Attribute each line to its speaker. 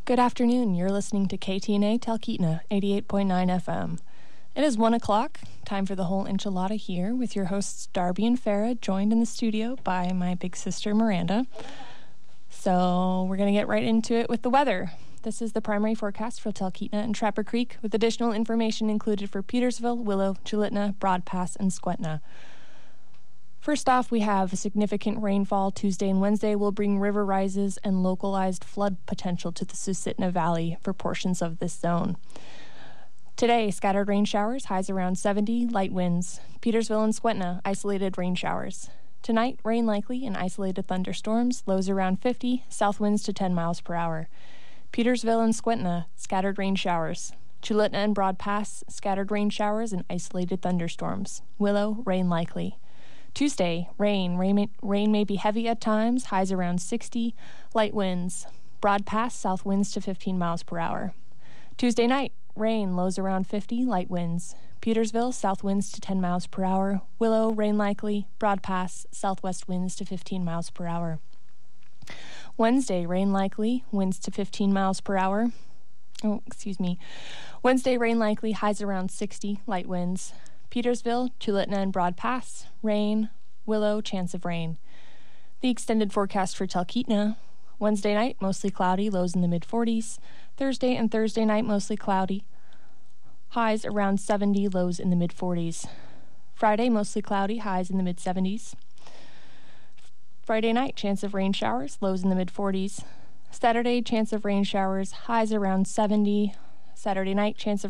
Speaker 1: Good afternoon. You're listening to KTNA Talkeetna, 88.9 FM. It is 1 o'clock, time for the whole enchilada here with your hosts Darby and Farah, joined in the studio by my big sister Miranda. So we're going to get right into it with the weather. This is the primary forecast for Talkeetna and Trapper Creek, with additional information included for Petersville, Willow, Chulitna, Broad Pass, and Skwentna. First off, we have significant rainfall. Tuesday and Wednesday will bring river rises and localized flood potential to the Susitna Valley for portions of this zone. Today, scattered rain showers, highs around 70, light winds. Petersville and Skwentna, isolated rain showers. Tonight, rain likely and isolated thunderstorms, lows around 50, south winds to 10 miles per hour. Petersville and Skwentna, scattered rain showers. Chulitna and Broad Pass, scattered rain showers and isolated thunderstorms. Willow, rain likely. Tuesday, rain may be heavy at times, highs around 60, light winds. Broad Pass, south winds to 15 miles per hour. Tuesday night, rain, lows around 50, light winds. Petersville, south winds to 10 miles per hour. Willow, rain likely. Broad Pass, southwest winds to 15 miles per hour. Wednesday, rain likely, winds to 15 miles per hour. Wednesday, rain likely, highs around 60, light winds. Petersville, Chulitna, and Broad Pass, rain. Willow, chance of rain. The extended forecast for Talkeetna: Wednesday night, mostly cloudy, lows in the mid-40s. Thursday and Thursday night, mostly cloudy, highs around 70, lows in the mid-40s. Friday, mostly cloudy, highs in the mid-70s. Friday night, chance of rain showers, lows in the mid-40s. Saturday, chance of rain showers, highs around 70. Saturday night, chance of